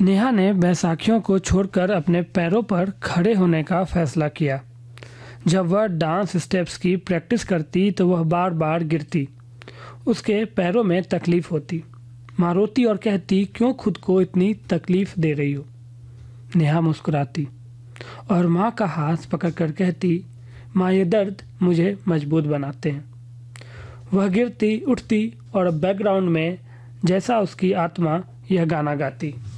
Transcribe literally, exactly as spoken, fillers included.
नेहा ने बैसाखियों को छोड़कर अपने पैरों पर खड़े होने का फैसला किया। जब वह डांस स्टेप्स की प्रैक्टिस करती तो वह बार बार गिरती। उसके पैरों में तकलीफ होती। माँ रोती और कहती, क्यों खुद को इतनी तकलीफ दे रही हो। नेहा मुस्कुराती और माँ का हाथ पकड़कर कहती, माँ ये दर्द मुझे मजबूत बनाते हैं। वह गिरती, उठती और बैकग्राउंड में जैसा उसकी आत्मा यह गाना गाती।